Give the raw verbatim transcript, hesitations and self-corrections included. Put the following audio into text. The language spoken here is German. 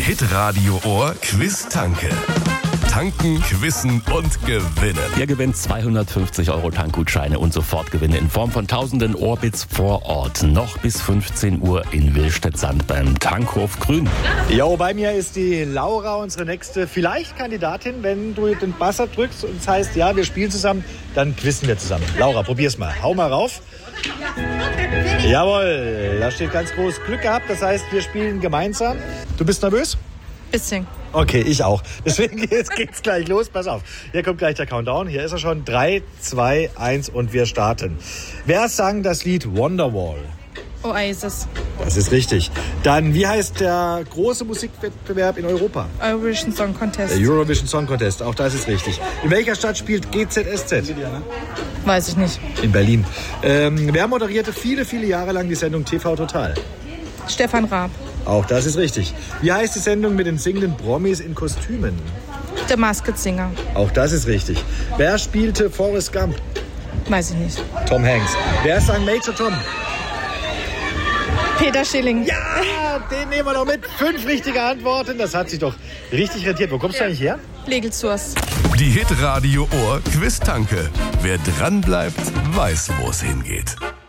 Hitradio Ohr Quiz Tanke. Tanken, quizzen und gewinnen. Ihr gewinnt zweihundertfünfzig Euro Tankgutscheine und Sofortgewinne in Form von tausenden Orbits vor Ort. Noch bis fünfzehn Uhr in Willstedt-Sand beim Tankhof Grün. Jo, bei mir ist die Laura, unsere nächste vielleicht Kandidatin. Wenn du den Buzzer drückst und es heißt, ja, wir spielen zusammen, dann quizzen wir zusammen. Laura, probier's mal. Hau mal rauf. Jawohl, da steht ganz groß Glück gehabt. Das heißt, wir spielen gemeinsam. Du bist nervös? Bisschen. Okay, ich auch. Deswegen jetzt geht's gleich los. Pass auf. Hier kommt gleich der Countdown. Hier ist er schon. drei, zwei, eins und wir starten. Wer sang das Lied Wonderwall? Oasis. Das ist richtig. Dann, wie heißt der große Musikwettbewerb in Europa? Eurovision Song Contest. Der Eurovision Song Contest. Auch das ist richtig. In welcher Stadt spielt G Z S Z? Weiß ich nicht. In Berlin. Ähm, wer moderierte viele, viele Jahre lang die Sendung T V Total? Stefan Raab. Auch das ist richtig. Wie heißt die Sendung mit den singenden Promis in Kostümen? The Masked Singer. Auch das ist richtig. Wer spielte Forrest Gump? Weiß ich nicht. Tom Hanks. Wer sang Major Tom? Peter Schilling. Ja, den nehmen wir noch mit. Fünf richtige Antworten. Das hat sich doch richtig rentiert. Wo kommst du eigentlich her? Legelsurs. Die Hitradio Ohr Quiz Tanke. Wer dran bleibt, weiß, wo es hingeht.